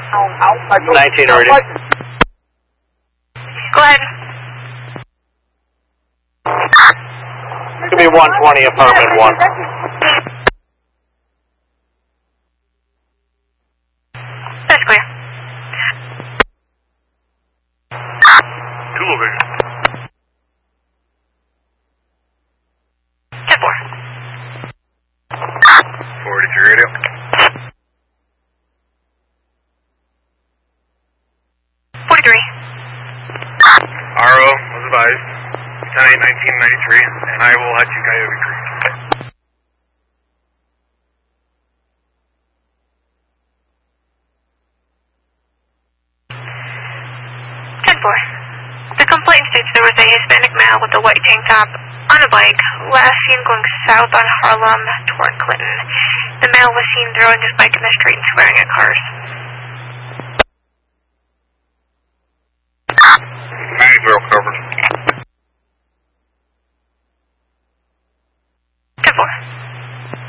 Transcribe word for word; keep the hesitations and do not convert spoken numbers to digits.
nineteen already. Go ahead. Could be one twenty, apartment one. That's clear. Two over. ten four. forty-three radio. forty-three. R O was advised. ten eight nineteen ninety-three, and I will head to Coyote Creek. ten four. The complaint states there was a Hispanic male with a white tank top on a bike, last seen going south on Harlem toward Clinton. The male was seen throwing his bike in the street and swearing at cars. nine zero, over. ten four.